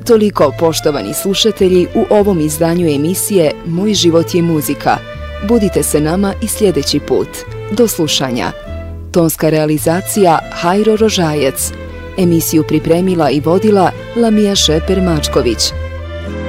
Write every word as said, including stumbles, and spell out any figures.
Toliko, poštovani slušatelji, u ovom izdanju emisije Moj život je muzika. Budite se nama i sljedeći put. Do slušanja. Tonska realizacija Hajro Rožajec. Emisiju pripremila i vodila Lamija Šeper Mačković.